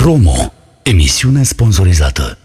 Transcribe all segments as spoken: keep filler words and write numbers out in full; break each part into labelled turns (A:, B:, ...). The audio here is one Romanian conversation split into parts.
A: Promo. Emisiune sponsorizată.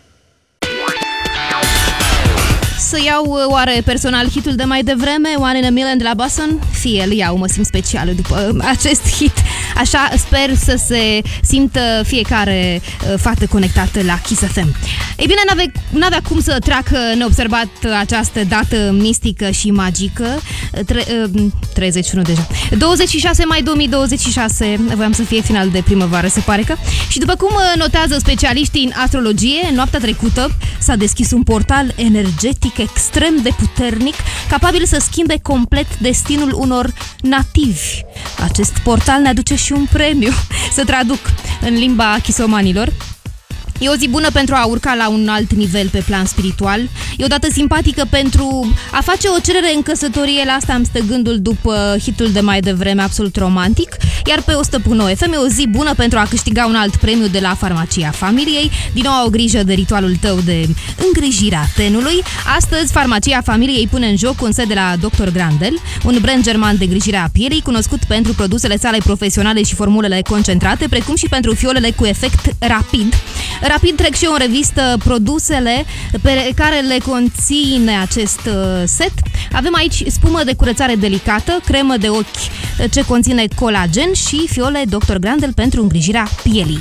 B: Să iau oare personal hitul de mai devreme, One in a Million de la Boston? Fie îl iau, mă simt special după acest hit. Așa sper să se simtă fiecare fată conectată la Kiss F M. Ei bine, n-avea, n-avea cum să treacă neobservat această dată mistică și magică. Tre- treizeci și unu deja. douăzeci și șase mai două mii douăzeci și șase, voiam să fie final de primăvară, se pare că. Și după cum notează specialiștii în astrologie, noaptea trecută s-a deschis un portal energetic extrem de puternic, capabil să schimbe complet destinul unor nativi. Acest portal ne aduce și un premiu, să traduc în limba chisomanilor. E o zi bună pentru a urca la un alt nivel pe plan spiritual. E o dată simpatică pentru a face o cerere în căsătorie. La asta am stă gândul după hitul de mai devreme, absolut romantic. Iar pe o sută punct nouă F M e o zi bună pentru a câștiga un alt premiu de la Farmacia Familiei. Din nou, o grijă de ritualul tău de îngrijirea tenului. Astăzi, Farmacia Familiei pune în joc un set de la doctor Grandel, un brand german de îngrijire a pielii, cunoscut pentru produsele sale profesionale și formulele concentrate, precum și pentru fiolele cu efect rapid. Rapid trec și eu în revistă produsele pe care le conține acest set. Avem aici spumă de curățare delicată, cremă de ochi ce conține colagen și fiole doctor Grandel pentru îngrijirea pielii.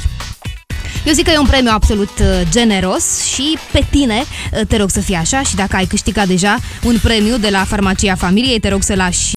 B: Eu zic că e un premiu absolut generos și pe tine te rog să fie așa, și dacă ai câștigat deja un premiu de la Farmacia Familiei, te rog să lași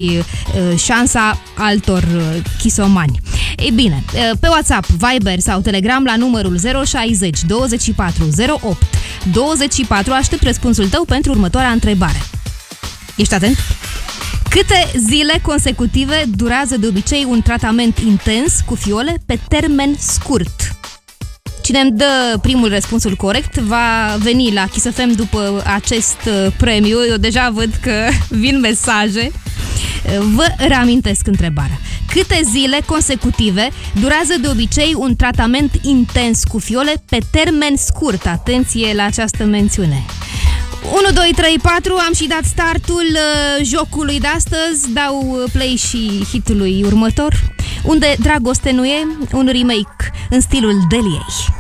B: șansa altor chisomani. Ei bine, pe WhatsApp, Viber sau Telegram la numărul zero șaizeci douăzeci și patru zero opt douăzeci și patru aștept răspunsul tău pentru următoarea întrebare. Ești atent? Câte zile consecutive durează de obicei un tratament intens cu fiole pe termen scurt? Cine îmi dă primul răspunsul corect va veni la Kiss F M după acest premiu. Eu deja văd că vin mesaje. Vă reamintesc întrebarea. Câte zile consecutive durează de obicei un tratament intens cu fiole pe termen scurt? Atenție la această mențiune. unu, doi, trei, patru, am și dat startul uh, jocului de astăzi. Dau play și hitului următor, Unde dragoste nu e, un remake în stilul Deliei.